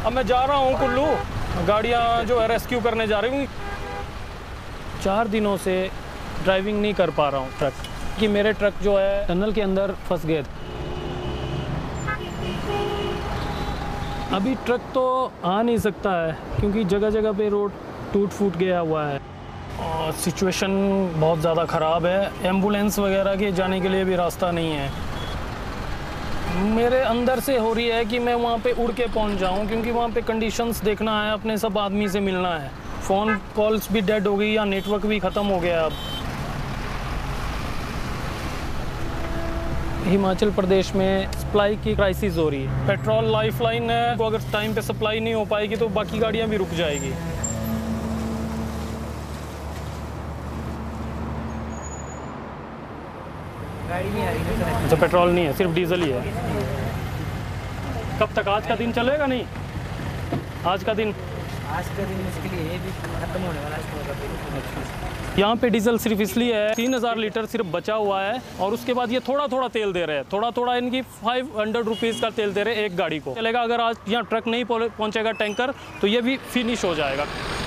अब मैं जा रहा हूँ कुल्लू, गाड़ियाँ जो है रेस्क्यू करने जा रही हूँ। 4 दिनों से ड्राइविंग नहीं कर पा रहा हूँ ट्रक कि मेरे ट्रक जो है टनल के अंदर फंस गए। अभी ट्रक तो आ नहीं सकता है क्योंकि जगह जगह पे रोड टूट फूट गया हुआ है और सिचुएशन बहुत ज़्यादा ख़राब है। एम्बुलेंस वगैरह के जाने के लिए भी रास्ता नहीं है। मेरे अंदर से हो रही है कि मैं वहाँ पे उड़ के पहुँच जाऊँ क्योंकि वहाँ पे कंडीशंस देखना है, अपने सब आदमी से मिलना है। फ़ोन कॉल्स भी डेड हो गई या नेटवर्क भी ख़त्म हो गया। अब हिमाचल प्रदेश में सप्लाई की क्राइसिस हो रही है। पेट्रोल लाइफलाइन है, तो अगर टाइम पे सप्लाई नहीं हो पाएगी तो बाकी गाड़ियाँ भी रुक जाएगी। गाड़ी नहीं आ रही है सर। अच्छा, पेट्रोल नहीं है, सिर्फ डीजल ही है। कब तक? आज का दिन चलेगा? नहीं, आज का दिन इसके लिए भी खत्म होने वाला है। यहाँ पे डीजल सिर्फ इसलिए है 3000 लीटर सिर्फ बचा हुआ है और उसके बाद ये थोड़ा थोड़ा तेल दे रहे हैं। थोड़ा थोड़ा इनकी 500 रुपीज़ का तेल दे रहे हैं एक गाड़ी को। चलेगा अगर आज यहाँ ट्रक नहीं पहुँचेगा टैंकर तो ये भी फिनिश हो जाएगा।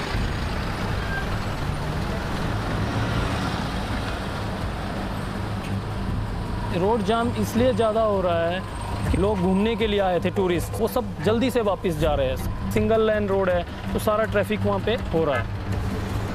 रोड जाम इसलिए ज़्यादा हो रहा है कि लोग घूमने के लिए आए थे, टूरिस्ट, वो सब जल्दी से वापस जा रहे हैं। सिंगल लाइन रोड है तो सारा ट्रैफिक वहाँ पे हो रहा है।